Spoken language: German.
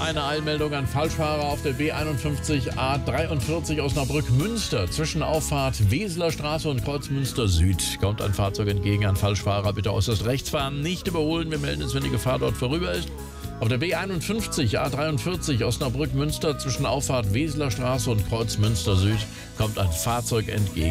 Eine Eilmeldung an Falschfahrer auf der B51 A43 Osnabrück-Münster. Zwischen Auffahrt Weseler Straße und Kreuz Münster Süd kommt ein Fahrzeug entgegen. An Falschfahrer bitte äußerst rechts fahren, nicht überholen. Wir melden es, wenn die Gefahr dort vorüber ist. Auf der B51 A43 Osnabrück-Münster zwischen Auffahrt Weseler Straße und Kreuz Münster Süd kommt ein Fahrzeug entgegen.